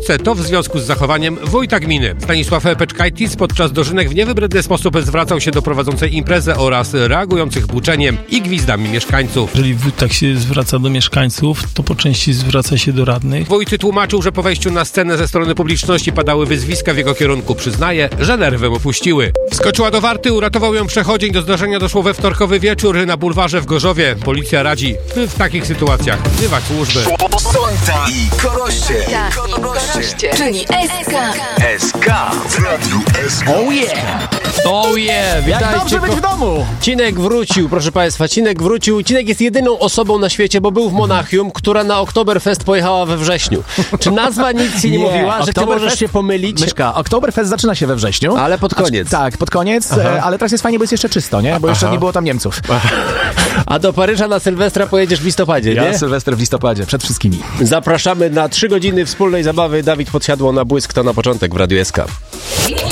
Sylwestrzówce, to w związku z zachowaniem wójta gminy. Stanisław Peczkajtis podczas dożynek w niewybredny sposób zwracał się do prowadzącej imprezę oraz reagujących buczeniem i gwizdami mieszkańców. Jeżeli wójt tak się zwraca do mieszkańców, to po części zwraca się do radnych. Wójt tłumaczył, że po wejściu na scenę ze strony publiczności padały wyzwiska w jego kierunku. Przyznaje, że nerwy mu puściły. Wskoczyła do warty, uratował ją przechodzień. Do zdarzenia doszło we wtorkowy wieczór na bulwarze w Gorzowie. Policja radzi w takich sytuacjach wzywać służby. Sonta i Koroście. Czyli SK. SK w Radiu SK. Oh yeah! Oh yeah! Jak Witajcie. dobrze być w domu! Cinek wrócił, proszę Państwa, Cinek wrócił. Cinek jest jedyną osobą na świecie, bo był w Monachium, która na Oktoberfest pojechała we wrześniu. Czy nazwa nic ci nie mówiła, że ty możesz się pomylić? Myszka, Oktoberfest zaczyna się we wrześniu. Ale pod koniec. Tak, pod koniec, ale teraz jest fajnie, bo jest jeszcze czysto, nie? Bo jeszcze nie było tam Niemców. A do Paryża na Sylwestra pojedziesz w listopadzie, nie? Sylwester w listopadzie, przed wszystkimi. Zapraszamy na 3 godziny wspólnej zabawy. Dawid Podsiadło na błysk, to na początek w Radiu SK.